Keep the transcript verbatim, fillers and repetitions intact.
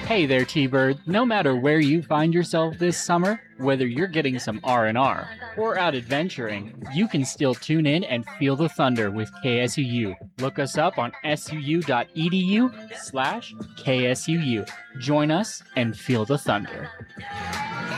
Hey there, T-Bird. No matter where you find yourself this summer, whether you're getting some R and R or out adventuring, you can still tune in and feel the thunder with K S U U. Look us up on suu.edu slash KSUU. Join us and feel the thunder.